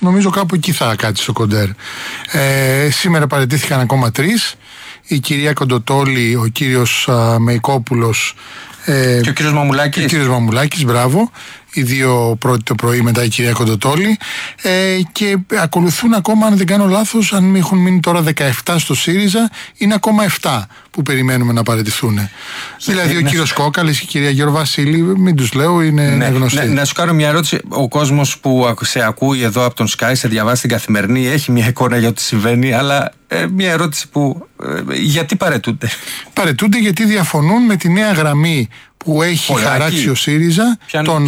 νομίζω κάπου εκεί θα κάτσει ο Κοντέρ. Σήμερα παραιτήθηκαν ακόμα 3. Η κυρία Κοντοτόλη, ο κύριος Μεϊκόπουλος και ο κύριος Μαμουλάκης. Και ο κύριος Μαμουλάκης, μπράβο. Οι δύο πρώτοι το πρωί, μετά η κυρία Κοντοτόλη. Και ακολουθούν ακόμα, αν δεν κάνω λάθος, αν έχουν μείνει τώρα 17 στο ΣΥΡΙΖΑ, είναι ακόμα 7 που περιμένουμε να παραιτηθούν. Δηλαδή ο κύριος Κόκαλης και η κυρία Γεωργοβασίλη, μην τους λέω, είναι γνωστοί. Να σου κάνω μια ερώτηση. Ο κόσμος που σε ακούει εδώ από τον Sky, σε διαβάζει την Καθημερινή, έχει μια εικόνα για ό,τι συμβαίνει, αλλά μια ερώτηση που. Γιατί παραιτούνται? Παραιτούνται γιατί διαφωνούν με τη νέα γραμμή που έχει χαράξει ο ΣΥΡΙΖΑ, τον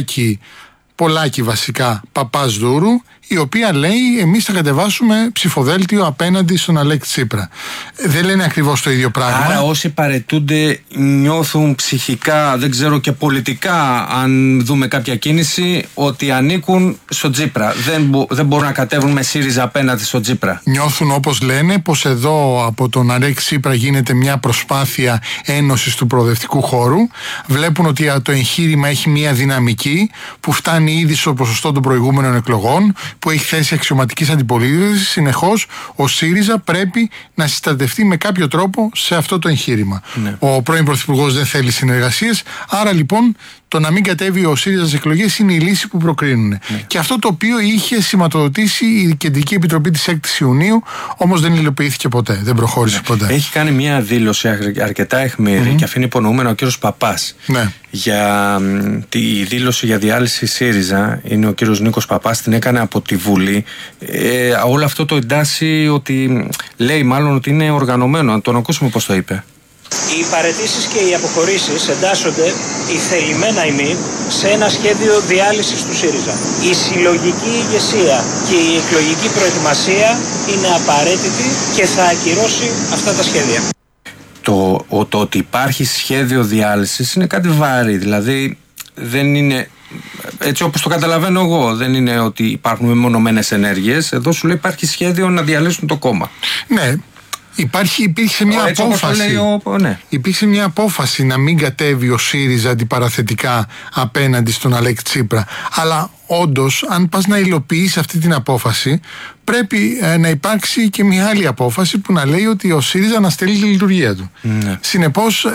Πολάκη βασικά, Παπάς Δούρου, η οποία λέει εμείς θα κατεβάσουμε ψηφοδέλτιο απέναντι στον Αλέξη Τσίπρα. Δεν λένε ακριβώς το ίδιο πράγμα. Άρα όσοι παραιτούνται νιώθουν ψυχικά, δεν ξέρω και πολιτικά, αν δούμε κάποια κίνηση, ότι ανήκουν στον Τσίπρα. Δεν μπορούν να κατέβουν με ΣΥΡΙΖΑ απέναντι στον Τσίπρα. Νιώθουν, όπως λένε, πως εδώ από τον Αλέξη Τσίπρα γίνεται μια προσπάθεια ένωσης του προοδευτικού χώρου. Βλέπουν ότι το εγχείρημα έχει μια δυναμική που φτάνει ήδη στο ποσοστό των προηγούμενων εκλογών, που έχει θέση αξιωματικής αντιπολίτευσης. Συνεχώς ο ΣΥΡΙΖΑ πρέπει να συστατευτεί με κάποιο τρόπο σε αυτό το εγχείρημα. Ναι. Ο πρώην Πρωθυπουργός δεν θέλει συνεργασίες, άρα λοιπόν το να μην κατέβει ο ΣΥΡΙΖΑ στις εκλογές είναι η λύση που προκρίνουν. Ναι. Και αυτό το οποίο είχε σηματοδοτήσει η Κεντρική Επιτροπή της 6ης Ιουνίου, όμως δεν υλοποιήθηκε ποτέ, δεν προχώρησε ποτέ. Έχει κάνει μια δήλωση αρκετά αιχμηρή και αφήνει υπονοούμενο ο κύριος Παπάς. Ναι. Για τη δήλωση για διάλυση ΣΥΡΙΖΑ, είναι ο κύριος Νίκος Παπάς, την έκανε από τη Βουλή. Όλο αυτό το εντάσσει ότι λέει μάλλον ότι είναι οργανωμένο. Αν τον ακούσουμε πώς το είπε. Οι παραιτήσεις και οι αποχωρήσεις εντάσσονται ηθελημένα ημί σε ένα σχέδιο διάλυσης του ΣΥΡΙΖΑ. Η συλλογική ηγεσία και η εκλογική προετοιμασία είναι απαραίτητη και θα ακυρώσει αυτά τα σχέδια. Το ότι υπάρχει σχέδιο διάλυσης είναι κάτι βάρη, δηλαδή δεν είναι, έτσι όπως το καταλαβαίνω εγώ, δεν είναι ότι υπάρχουν μεμονωμένες ενέργειες. Εδώ σου λέει υπάρχει σχέδιο να διαλύσουν το κόμμα. Ναι. Υπήρχε μια απόφαση. Υπήρχε μια απόφαση να μην κατέβει ο ΣΥΡΙΖΑ αντιπαραθετικά απέναντι στον Αλέξη Τσίπρα. Αλλά όντως, αν πας να υλοποιείς αυτή την απόφαση, πρέπει να υπάρξει και μια άλλη απόφαση που να λέει ότι ο ΣΥΡΙΖΑ αναστέλει τη λειτουργία του. Ναι. Συνεπώς,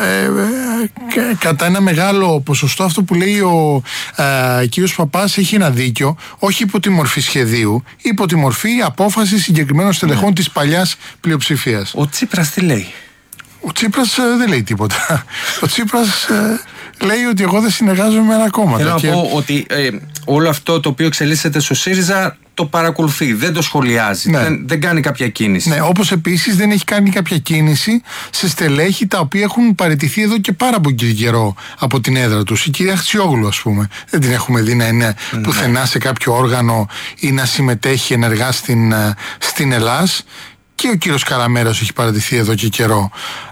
κατά ένα μεγάλο ποσοστό, αυτό που λέει ο κύριος Παπάς έχει ένα δίκιο, όχι υπό τη μορφή σχεδίου, υπό τη μορφή απόφαση συγκεκριμένων στελεχών της παλιάς πλειοψηφίας. Ο Τσίπρας τι λέει? Ο Τσίπρας δεν λέει τίποτα. Ο Τσίπρας λέει ότι εγώ δεν συνεργάζομαι με άλλα κόμματα. Θέλω να πω ότι όλο αυτό το οποίο εξελίσσεται στο ΣΥΡΙΖΑ το παρακολουθεί, δεν το σχολιάζει, ναι. δεν κάνει κάποια κίνηση. Ναι, όπως επίσης δεν έχει κάνει κάποια κίνηση σε στελέχη τα οποία έχουν παραιτηθεί εδώ και πάρα πολύ καιρό από την έδρα τους. Η κυρία Χτσιόγλου, ας πούμε, δεν την έχουμε δει να είναι πουθενά σε κάποιο όργανο ή να συμμετέχει ενεργά στην Ελλάς. Και ο κύριος Καραμέρας έχει παραιτηθεί εδώ και καιρό.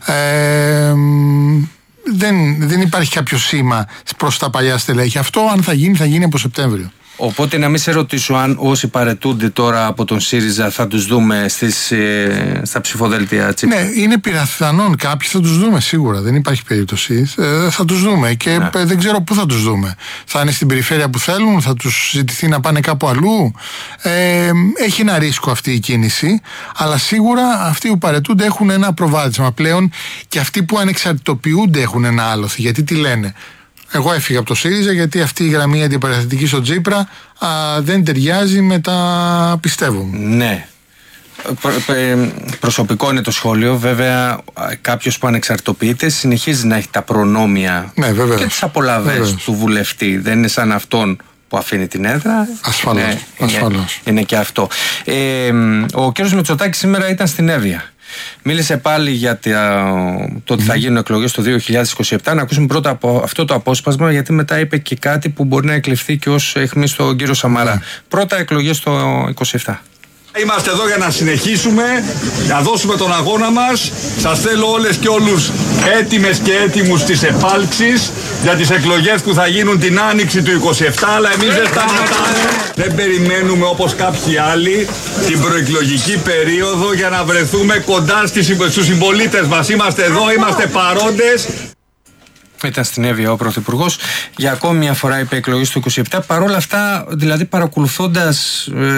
Δεν υπάρχει κάποιο σήμα προς τα παλιά στελέχη. Αυτό, αν θα γίνει από Σεπτέμβριο. Οπότε να μην σε ρωτήσω αν όσοι παραιτούνται τώρα από τον ΣΥΡΙΖΑ θα τους δούμε στα ψηφοδέλτια Τσίπρα. Ναι, είναι πιθανόν κάποιοι θα τους δούμε σίγουρα, δεν υπάρχει περίπτωση. Θα τους δούμε και δεν ξέρω πού θα τους δούμε. Θα είναι στην περιφέρεια που θέλουν, θα τους ζητηθεί να πάνε κάπου αλλού. Έχει ένα ρίσκο αυτή η κίνηση, αλλά σίγουρα αυτοί που παραιτούνται έχουν ένα προβάδισμα πλέον και αυτοί που ανεξαρτητοποιούνται έχουν ένα άλοθη. Γιατί τι λένε? Εγώ έφυγα από το ΣΥΡΙΖΑ γιατί αυτή η γραμμή αντιπαραθετική στο Τσίπρα δεν ταιριάζει με τα πιστεύω μου. Ναι. Προσωπικό είναι το σχόλιο. Βέβαια, κάποιος που ανεξαρτητοποιείται συνεχίζει να έχει τα προνόμια και τις απολαβές του βουλευτή. Δεν είναι σαν αυτόν που αφήνει την έδρα. Ασφαλώς. Είναι και αυτό. Ο κ. Μητσοτάκης σήμερα ήταν στην Εύβοια. Μίλησε πάλι για το ότι θα γίνουν εκλογές το 2027. Να ακούσουμε πρώτα από αυτό το απόσπασμα, γιατί μετά είπε και κάτι που μπορεί να εκλειφθεί και ως αιχμή στον κύριο Σαμαρά. Πρώτα εκλογές το 2027. Είμαστε εδώ για να συνεχίσουμε, να δώσουμε τον αγώνα μας. Σας θέλω όλες και όλους έτοιμες και έτοιμους στις επάλξεις για τις εκλογές που θα γίνουν την άνοιξη του 27, αλλά εμείς δεν σταματάμε. Δεν περιμένουμε όπως κάποιοι άλλοι την προεκλογική περίοδο για να βρεθούμε κοντά στους συμπολίτες μας. Είμαστε εδώ, είμαστε παρόντες. Ήταν στην Εύβοια ο Πρωθυπουργός. Για ακόμη μια φορά είπε εκλογές του 27. Παρ' όλα αυτά, δηλαδή παρακολουθώντας